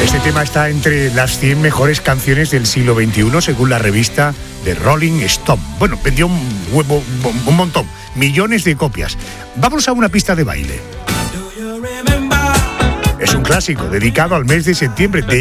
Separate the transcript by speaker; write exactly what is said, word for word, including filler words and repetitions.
Speaker 1: Este tema está entre las cien mejores canciones del siglo veintiuno según la revista The Rolling Stone. Bueno, vendió un huevo, un montón, millones de copias. Vamos a una pista de baile. Es un clásico dedicado al mes de septiembre de